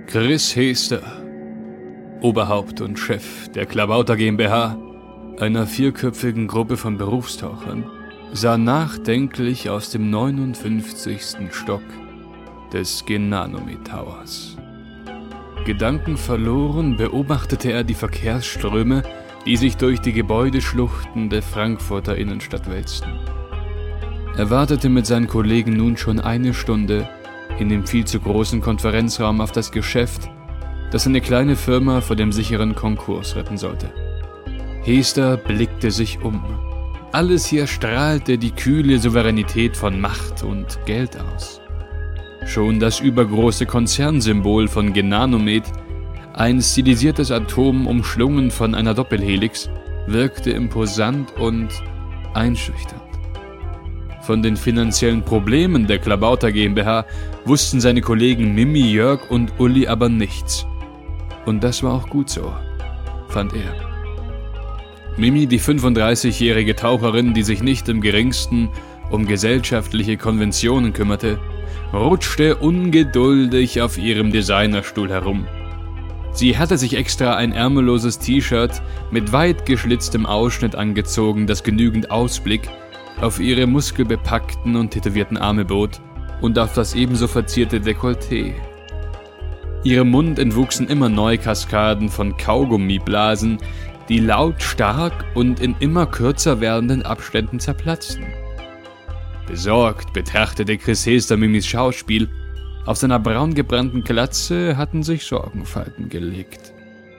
Chris Heester, Oberhaupt und Chef der Klabauter GmbH, einer 4-köpfigen Gruppe von Berufstauchern, sah nachdenklich aus dem 59. Stock des Genanomet Towers. Gedankenverloren beobachtete er die Verkehrsströme, die sich durch die Gebäudeschluchten der Frankfurter Innenstadt wälzten. Er wartete mit seinen Kollegen nun schon 1 Stunde in dem viel zu großen Konferenzraum auf das Geschäft, das eine kleine Firma vor dem sicheren Konkurs retten sollte. Heester blickte sich um. Alles hier strahlte die kühle Souveränität von Macht und Geld aus. Schon das übergroße Konzernsymbol von Genanomet, ein stilisiertes Atom umschlungen von einer Doppelhelix, wirkte imposant und einschüchternd. Von den finanziellen Problemen der Klabauter GmbH wussten seine Kollegen Mimi, Jörg und Uli aber nichts. Und das war auch gut so, fand er. Mimi, die 35-jährige Taucherin, die sich nicht im geringsten um gesellschaftliche Konventionen kümmerte, rutschte ungeduldig auf ihrem Designerstuhl herum. Sie hatte sich extra ein ärmelloses T-Shirt mit weit geschlitztem Ausschnitt angezogen, das genügend Ausblick auf ihre muskelbepackten und tätowierten Arme bot und auf das ebenso verzierte Dekolleté. Ihrem Mund entwuchsen immer neue Kaskaden von Kaugummiblasen, die lautstark und in immer kürzer werdenden Abständen zerplatzten. Besorgt betrachtete Chris Heester Mimis Schauspiel. Auf seiner braun gebrannten Glatze hatten sich Sorgenfalten gelegt.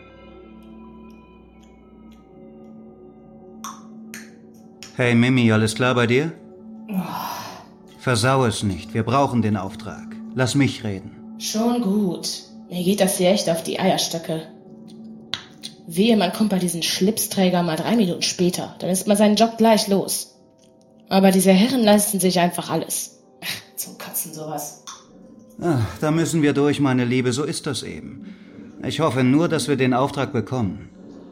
Hey Mimi, alles klar bei dir? Versau es nicht, wir brauchen den Auftrag. Lass mich reden. Schon gut. Mir geht das hier echt auf die Eierstöcke. Wehe, man kommt bei diesen Schlipsträgern mal 3 Minuten später. Dann ist man seinen Job gleich los. Aber diese Herren leisten sich einfach alles. Zum Kotzen sowas. Da müssen wir durch, meine Liebe, so ist das eben. Ich hoffe nur, dass wir den Auftrag bekommen.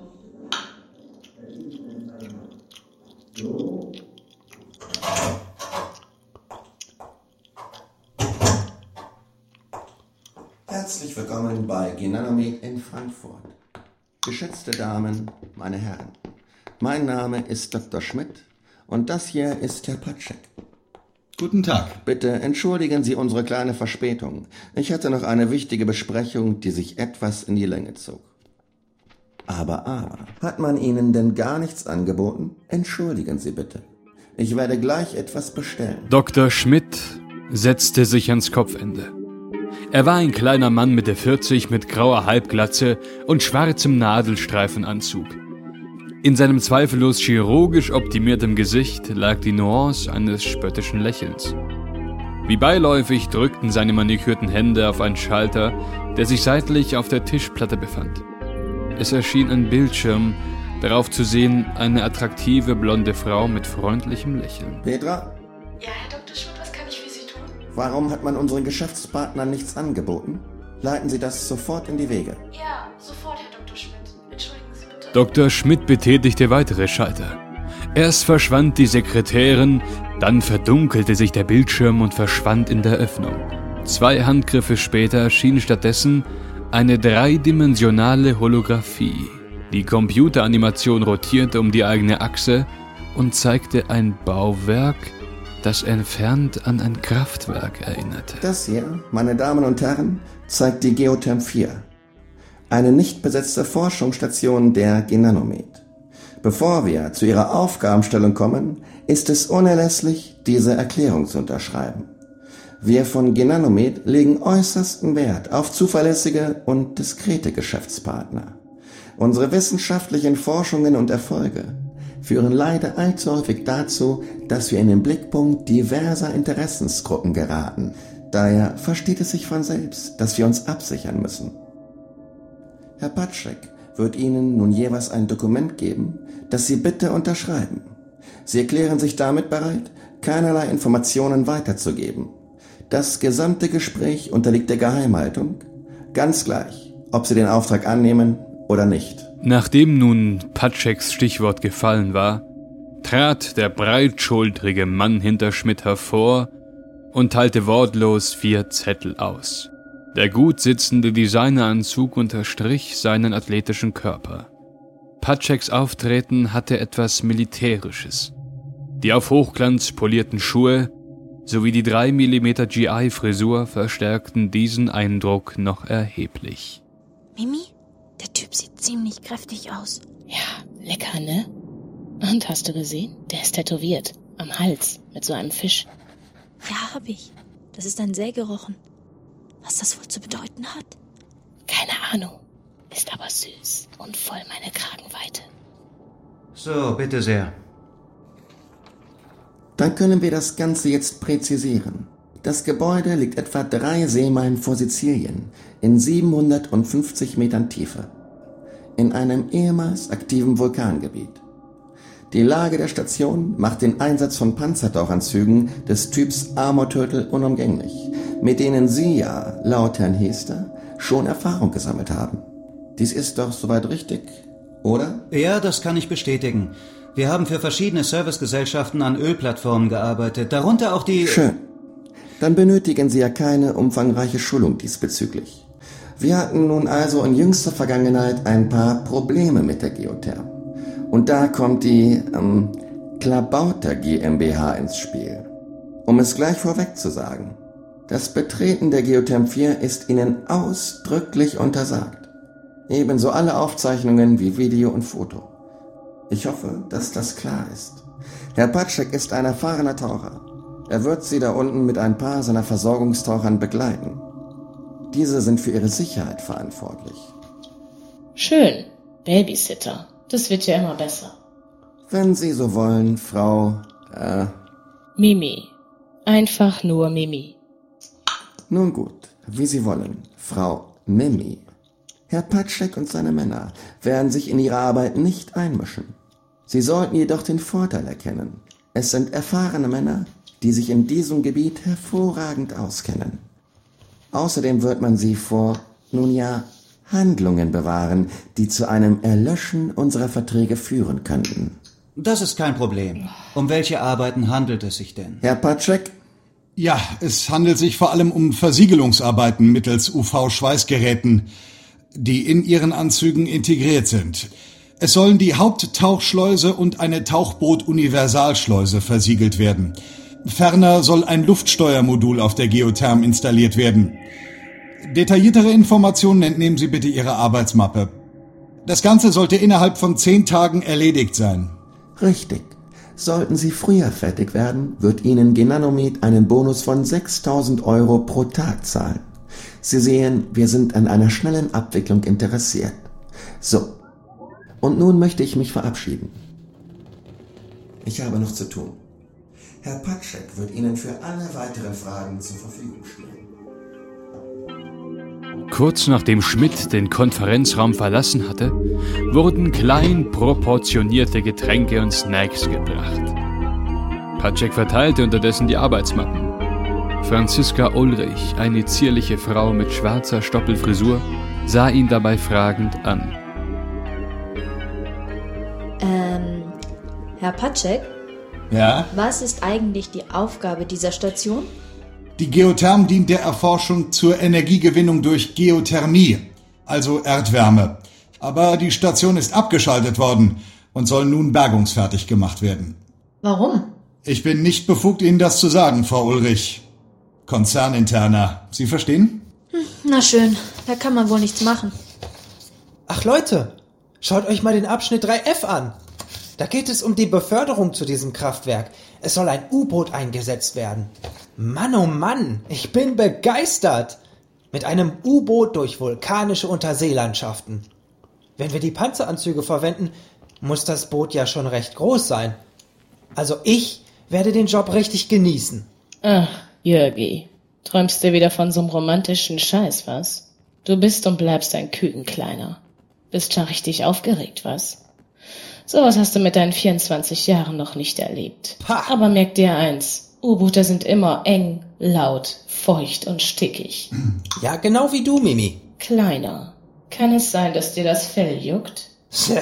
Herzlich willkommen bei Genanomet in Frankfurt. Geschätzte Damen, meine Herren, mein Name ist Dr. Schmidt und das hier ist Herr Patschek. Guten Tag. Bitte entschuldigen Sie unsere kleine Verspätung. Ich hatte noch eine wichtige Besprechung, die sich etwas in die Länge zog. Aber, hat man Ihnen denn gar nichts angeboten? Entschuldigen Sie bitte. Ich werde gleich etwas bestellen. Dr. Schmidt setzte sich ans Kopfende. Er war ein kleiner Mann Mitte 40 mit grauer Halbglatze und schwarzem Nadelstreifenanzug. In seinem zweifellos chirurgisch optimiertem Gesicht lag die Nuance eines spöttischen Lächelns. Wie beiläufig drückten seine manikürten Hände auf einen Schalter, der sich seitlich auf der Tischplatte befand. Es erschien ein Bildschirm, darauf zu sehen eine attraktive blonde Frau mit freundlichem Lächeln. Petra? Ja, Herr Dr. Schmidt, was kann ich für Sie tun? Warum hat man unseren Geschäftspartnern nichts angeboten? Leiten Sie das sofort in die Wege. Ja, sofort, Herr Dr. Schmidt. Entschuldigen Sie bitte. Dr. Schmidt betätigte weitere Schalter. Erst verschwand die Sekretärin, dann verdunkelte sich der Bildschirm und verschwand in der Öffnung. 2 Handgriffe später erschien stattdessen eine dreidimensionale Holographie. Die Computeranimation rotierte um die eigene Achse und zeigte ein Bauwerk, das entfernt an ein Kraftwerk erinnerte. Das hier, meine Damen und Herren, zeigt die Geotherm 4. Eine nicht besetzte Forschungsstation der Genanomet. Bevor wir zu ihrer Aufgabenstellung kommen, ist es unerlässlich, diese Erklärung zu unterschreiben. Wir von Genanomet legen äußersten Wert auf zuverlässige und diskrete Geschäftspartner. Unsere wissenschaftlichen Forschungen und Erfolge führen leider allzu häufig dazu, dass wir in den Blickpunkt diverser Interessensgruppen geraten. Daher versteht es sich von selbst, dass wir uns absichern müssen. Herr Patschek wird Ihnen nun jeweils ein Dokument geben, das Sie bitte unterschreiben. Sie erklären sich damit bereit, keinerlei Informationen weiterzugeben. Das gesamte Gespräch unterliegt der Geheimhaltung, ganz gleich, ob Sie den Auftrag annehmen oder nicht. Nachdem nun Patscheks Stichwort gefallen war, trat der breitschultrige Mann hinter Schmidt hervor und teilte wortlos 4 Zettel aus. Der gut sitzende Designeranzug unterstrich seinen athletischen Körper. Paczeks Auftreten hatte etwas Militärisches. Die auf Hochglanz polierten Schuhe sowie die 3 mm GI-Frisur verstärkten diesen Eindruck noch erheblich. Mimi, der Typ sieht ziemlich kräftig aus. Ja, lecker, ne? Und hast du gesehen? Der ist tätowiert. Am Hals. Mit so einem Fisch. Ja, hab ich. Das ist ein Sägerochen. Was das wohl zu bedeuten hat? Keine Ahnung. Ist aber süß und voll meine Kragenweite. So, bitte sehr. Dann können wir das Ganze jetzt präzisieren. Das Gebäude liegt etwa 3 Seemeilen vor Sizilien, in 750 Metern Tiefe, in einem ehemals aktiven Vulkangebiet. Die Lage der Station macht den Einsatz von Panzertauchanzügen des Typs Armor Turtle unumgänglich, mit denen Sie ja, laut Herrn Hester, schon Erfahrung gesammelt haben. Dies ist doch soweit richtig, oder? Ja, das kann ich bestätigen. Wir haben für verschiedene Servicegesellschaften an Ölplattformen gearbeitet, darunter auch die... Schön. Dann benötigen Sie ja keine umfangreiche Schulung diesbezüglich. Wir hatten nun also in jüngster Vergangenheit ein paar Probleme mit der Geotherm. Und da kommt die Klabauter GmbH ins Spiel. Um es gleich vorweg zu sagen, das Betreten der Geotherm 4 ist Ihnen ausdrücklich untersagt. Ebenso alle Aufzeichnungen wie Video und Foto. Ich hoffe, dass das klar ist. Herr Paczek ist ein erfahrener Taucher. Er wird Sie da unten mit ein paar seiner Versorgungstauchern begleiten. Diese sind für Ihre Sicherheit verantwortlich. Schön. Babysitter. Das wird ja immer besser. Wenn Sie so wollen, Frau... Mimi. Einfach nur Mimi. Nun gut, wie Sie wollen, Frau Mimi. Herr Paczek und seine Männer werden sich in Ihre Arbeit nicht einmischen. Sie sollten jedoch den Vorteil erkennen. Es sind erfahrene Männer, die sich in diesem Gebiet hervorragend auskennen. Außerdem wird man sie vor, Handlungen bewahren, die zu einem Erlöschen unserer Verträge führen könnten. Das ist kein Problem. Um welche Arbeiten handelt es sich denn? Herr Paczek? Ja, es handelt sich vor allem um Versiegelungsarbeiten mittels UV-Schweißgeräten, die in Ihren Anzügen integriert sind. Es sollen die Haupttauchschleuse und eine Tauchboot-Universalschleuse versiegelt werden. Ferner soll ein Luftsteuermodul auf der Geotherm installiert werden. Detailliertere Informationen entnehmen Sie bitte Ihre Arbeitsmappe. Das Ganze sollte innerhalb von 10 Tagen erledigt sein. Richtig. Sollten Sie früher fertig werden, wird Ihnen Genanomet einen Bonus von 6.000 € pro Tag zahlen. Sie sehen, wir sind an einer schnellen Abwicklung interessiert. So. Und nun möchte ich mich verabschieden. Ich habe noch zu tun. Herr Paczek wird Ihnen für alle weiteren Fragen zur Verfügung stehen. Kurz nachdem Schmidt den Konferenzraum verlassen hatte, wurden klein proportionierte Getränke und Snacks gebracht. Paczek verteilte unterdessen die Arbeitsmappen. Franziska Ulrich, eine zierliche Frau mit schwarzer Stoppelfrisur, sah ihn dabei fragend an. Herr Paczek? Ja? Was ist eigentlich die Aufgabe dieser Station? Die Geotherm dient der Erforschung zur Energiegewinnung durch Geothermie, also Erdwärme. Aber die Station ist abgeschaltet worden und soll nun bergungsfertig gemacht werden. Warum? Ich bin nicht befugt, Ihnen das zu sagen, Frau Ulrich. Konzerninterner. Sie verstehen? Na schön, da kann man wohl nichts machen. Ach Leute, schaut euch mal den Abschnitt 3F an. Da geht es um die Beförderung zu diesem Kraftwerk. Es soll ein U-Boot eingesetzt werden. Mann, oh Mann, ich bin begeistert. Mit einem U-Boot durch vulkanische Unterseelandschaften. Wenn wir die Panzeranzüge verwenden, muss das Boot ja schon recht groß sein. Also ich werde den Job richtig genießen. Ach, Jürgi, träumst du wieder von so einem romantischen Scheiß, was? Du bist und bleibst ein Kükenkleiner. Bist schon richtig aufgeregt, was? Sowas hast du mit deinen 24 Jahren noch nicht erlebt. Pah. Aber merk dir eins, U-Boote sind immer eng, laut, feucht und stickig. Ja, genau wie du, Mimi. Kleiner, kann es sein, dass dir das Fell juckt? Tja.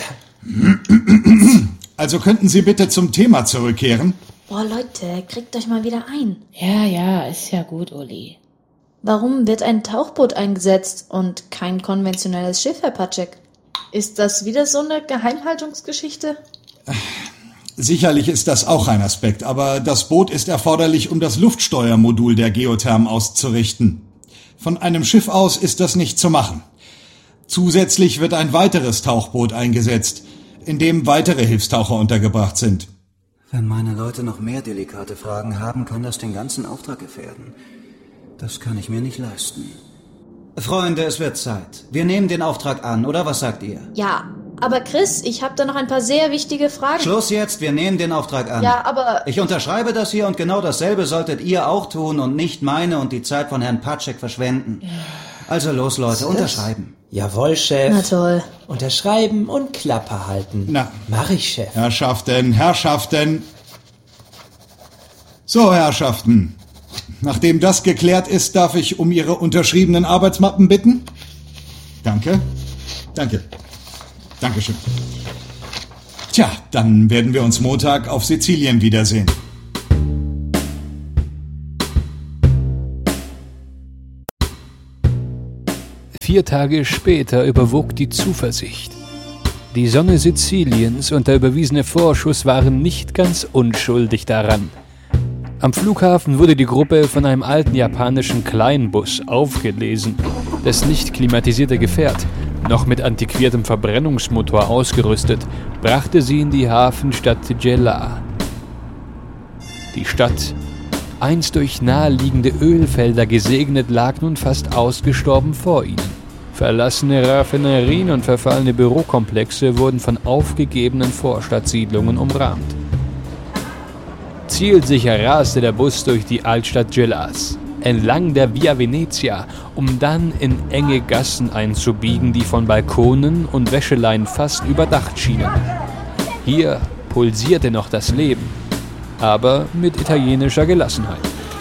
Also könnten Sie bitte zum Thema zurückkehren? Boah, Leute, kriegt euch mal wieder ein. Ja, ist ja gut, Uli. Warum wird ein Tauchboot eingesetzt und kein konventionelles Schiff, Herr Patschek? Ist das wieder so eine Geheimhaltungsgeschichte? Sicherlich ist das auch ein Aspekt, aber das Boot ist erforderlich, um das Luftsteuermodul der Geotherm auszurichten. Von einem Schiff aus ist das nicht zu machen. Zusätzlich wird ein weiteres Tauchboot eingesetzt, in dem weitere Hilfstaucher untergebracht sind. Wenn meine Leute noch mehr delikate Fragen haben, kann das den ganzen Auftrag gefährden. Das kann ich mir nicht leisten. Freunde, es wird Zeit. Wir nehmen den Auftrag an, oder was sagt ihr? Ja, aber Chris, ich habe da noch ein paar sehr wichtige Fragen. Schluss jetzt, wir nehmen den Auftrag an. Ja, aber... Ich unterschreibe das hier und genau dasselbe solltet ihr auch tun und nicht meine und die Zeit von Herrn Patschek verschwenden. Also los, Leute, unterschreiben. Jawohl, Chef. Na toll. Unterschreiben und Klappe halten. Na. Mach ich, Chef. Herrschaften. So, Herrschaften. Nachdem das geklärt ist, darf ich um Ihre unterschriebenen Arbeitsmappen bitten? Danke. Dankeschön. Tja, dann werden wir uns Montag auf Sizilien wiedersehen. Vier Tage später überwog die Zuversicht. Die Sonne Siziliens und der überwiesene Vorschuss waren nicht ganz unschuldig daran. Am Flughafen wurde die Gruppe von einem alten japanischen Kleinbus aufgelesen. Das nicht klimatisierte Gefährt, noch mit antiquiertem Verbrennungsmotor ausgerüstet, brachte sie in die Hafenstadt Gela. Die Stadt, einst durch naheliegende Ölfelder gesegnet, lag nun fast ausgestorben vor ihnen. Verlassene Raffinerien und verfallene Bürokomplexe wurden von aufgegebenen Vorstadtsiedlungen umrahmt. Zielsicher raste der Bus durch die Altstadt Gelas, entlang der Via Venezia, um dann in enge Gassen einzubiegen, die von Balkonen und Wäscheleien fast überdacht schienen. Hier pulsierte noch das Leben, aber mit italienischer Gelassenheit.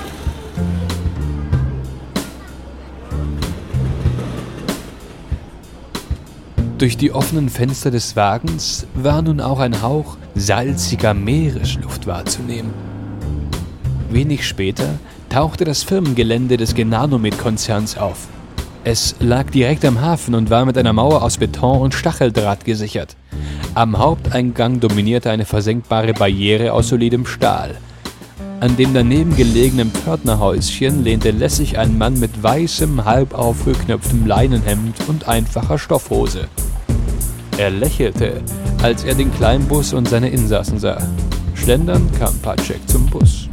Durch die offenen Fenster des Wagens war nun auch ein Hauch salziger Meeresluft wahrzunehmen. Wenig später tauchte das Firmengelände des Genanomet-Konzerns auf. Es lag direkt am Hafen und war mit einer Mauer aus Beton und Stacheldraht gesichert. Am Haupteingang dominierte eine versenkbare Barriere aus solidem Stahl. An dem daneben gelegenen Pförtnerhäuschen lehnte lässig ein Mann mit weißem, halb aufgeknöpftem Leinenhemd und einfacher Stoffhose. Er lächelte, als er den Kleinbus und seine Insassen sah. Schlendernd kam Patschek zum Bus.